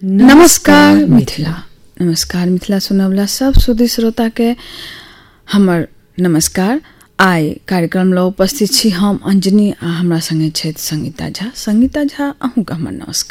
नमस्कार मिथिला। नमस्कार मिथिला सुनवला सब सुधी श्रोता के हमर नमस्कार। आइ कार्यक्रम लो उपस्थित छी हम अंजनी आ हमरा संगे छथि संगीता झा। संगीता झा, अहूँ के हमर नमस्कार।